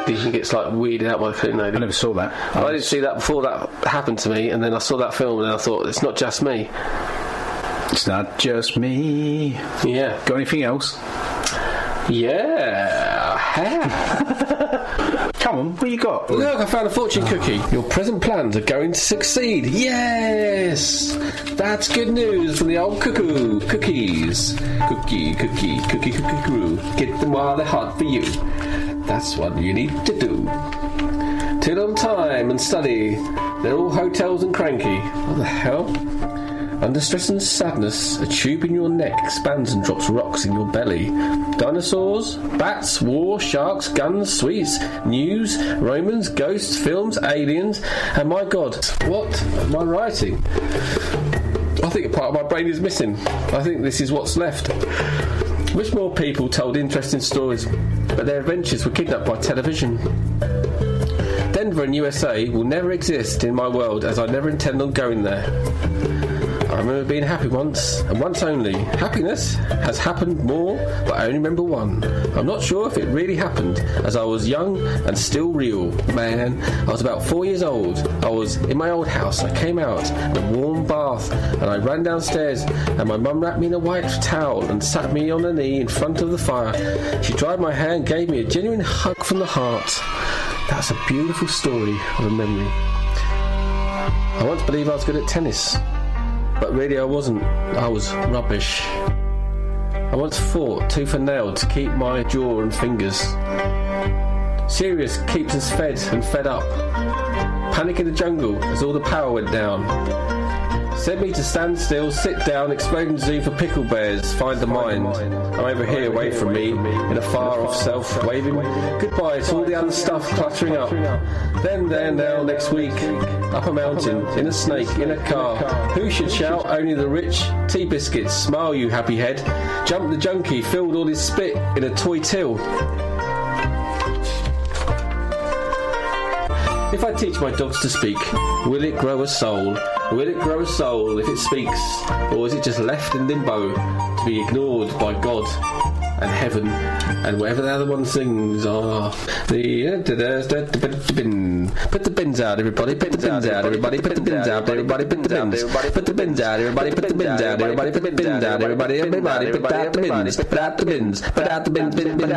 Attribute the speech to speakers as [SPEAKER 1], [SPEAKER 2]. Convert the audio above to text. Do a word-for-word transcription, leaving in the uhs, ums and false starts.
[SPEAKER 1] he gets like weirded out by the Kool-Aid.
[SPEAKER 2] I never saw that.
[SPEAKER 1] I didn't see that before that happened to me, and then I saw that film and I thought, it's not just me.
[SPEAKER 2] It's not just me.
[SPEAKER 1] Yeah.
[SPEAKER 2] Got anything else?
[SPEAKER 1] Yeah.
[SPEAKER 2] Come on, what you got?
[SPEAKER 1] Look, I found a fortune cookie. Your present plans are going to succeed. Yes! That's good news from the old cuckoo. Cookies. Cookie, cookie, cookie, cookie, crew. Get them while they're hot for you. That's what you need to do. Till on time and study. They're all hotels and cranky. What the hell? Under stress and sadness, a tube in your neck expands and drops rocks in your belly. Dinosaurs, bats, war, sharks, guns, sweets, news, Romans, ghosts, films, aliens, and my God, what am I writing? I think a part of my brain is missing. I think this is what's left. Wish more people told interesting stories, but their adventures were kidnapped by television. Denver and U S A will never exist in my world, as I never intend on going there. I remember being happy once, and once only. Happiness has happened more, but I only remember one. I'm not sure if it really happened, as I was young and still real. Man, I was about four years old. I was in my old house. I came out in a warm bath, and I ran downstairs, and my mum wrapped me in a white towel and sat me on a knee in front of the fire. She dried my hair and gave me a genuine hug from the heart. That's a beautiful story of a memory. I once believed I was good at tennis. But really I wasn't. I was rubbish. I once fought tooth and nail to keep my jaw and fingers. Sirius keeps us fed and fed up. Panic in the jungle as all the power went down. Sent me to stand still, sit down, exploding zoo for pickle bears, find the mind. I'm over here away from me, in a far off self, waving goodbye to all the other stuff cluttering up. Then, there, now, next week, up a mountain, in a snake, in a car. Who should shout? Only the rich. Tea biscuits, smile you happy head. Jumped the junkie, filled all his spit in a toy till. If I teach my dogs to speak, will it grow a soul? Will it grow a soul if it speaks? Or is it just left in limbo to be ignored by God and heaven and whatever the other one sings? Ah, the put the bins out, everybody. Put the bins out, everybody. Put the bins out, everybody. Put the bins. Put the bins out, everybody. Put the bins out, everybody. Put the bins out, everybody. Everybody, put out the bins. Put out the bins. Put out the bins.